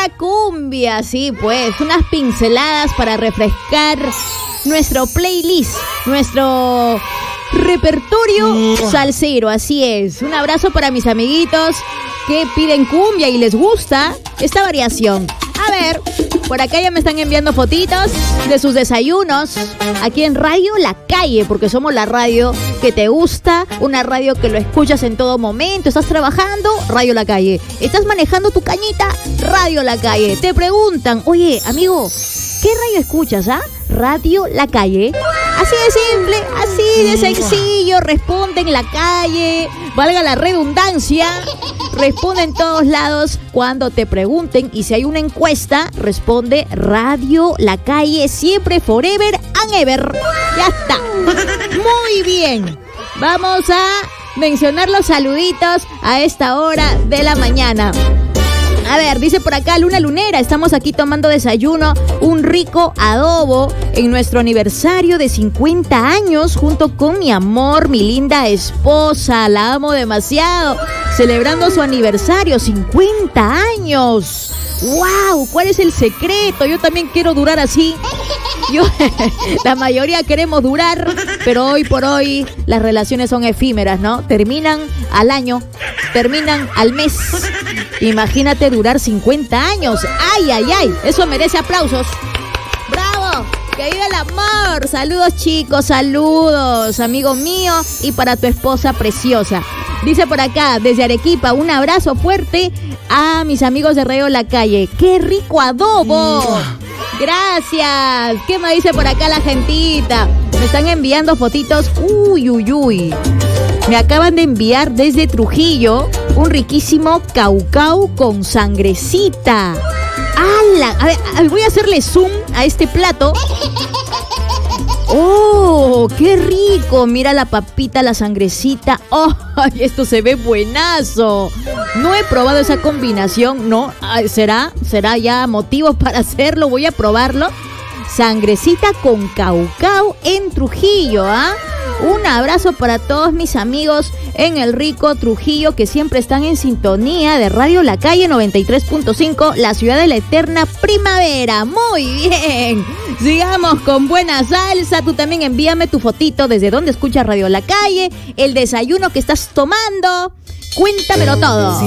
buena cumbia, sí, pues, unas pinceladas para refrescar nuestro playlist, nuestro repertorio salsero, así es. Un abrazo para mis amiguitos que piden cumbia y les gusta esta variación. A ver, por acá ya me están enviando fotitos de sus desayunos aquí en Radio La Calle, porque somos la radio que te gusta, una radio que lo escuchas en todo momento. ¿Estás trabajando? Radio La Calle. ¿Estás manejando tu cañita? Radio La Calle. Te preguntan, oye, amigo, ¿qué radio escuchas, ah? Radio La Calle. Así de simple, así de sencillo. Responde en la calle, valga la redundancia. Responde en todos lados cuando te pregunten. Y si hay una encuesta, responde Radio La Calle, siempre, forever and ever. Ya está. Muy bien. Vamos a mencionar los saluditos a esta hora de la mañana. A ver, dice por acá Luna Lunera, estamos aquí tomando desayuno, un rico adobo en nuestro aniversario de 50 años junto con mi amor, mi linda esposa, la amo demasiado, celebrando su aniversario, 50 años. ¡Wow! ¿Cuál es el secreto? Yo también quiero durar así. La mayoría queremos durar, pero hoy por hoy las relaciones son efímeras, ¿no? Terminan al año, terminan al mes. Imagínate durar 50 años. ¡Ay, ay, ay! Eso merece aplausos. ¡Bravo! ¡Que viva el amor! Saludos, chicos, saludos, amigo mío, y para tu esposa preciosa. Dice por acá, desde Arequipa, un abrazo fuerte a mis amigos de Radio La Calle. ¡Qué rico adobo! Gracias. ¿Qué me dice por acá la gentita? Me están enviando fotitos. Uy, uy, uy. Me acaban de enviar desde Trujillo un riquísimo caucao con sangrecita. ¡Hala! A ver, voy a hacerle zoom a este plato. ¡Oh, qué rico! Mira la papita, la sangrecita. ¡Oh, esto se ve buenazo! No he probado esa combinación, ¿no? ¿Será ya motivo para hacerlo? Voy a probarlo. Sangrecita con caucao en Trujillo, ¿ah? Un abrazo para todos mis amigos en el rico Trujillo que siempre están en sintonía de Radio La Calle 93.5, la ciudad de la eterna primavera. Muy bien. Sigamos con buena salsa. Tú también envíame tu fotito desde donde escuchas Radio La Calle, el desayuno que estás tomando. Cuéntamelo todo.